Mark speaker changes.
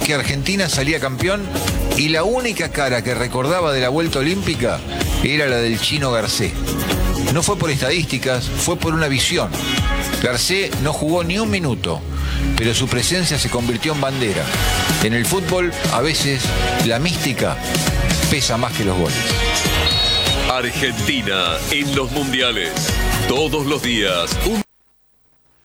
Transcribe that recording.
Speaker 1: que Argentina salía campeón y la única cara que recordaba de la vuelta olímpica era la del Chino Garcés. No fue por estadísticas, fue por una visión. Garcés no jugó ni un minuto, pero su presencia se convirtió en bandera. En el fútbol, a veces, la mística pesa más que los goles.
Speaker 2: Argentina en los mundiales. Todos los días,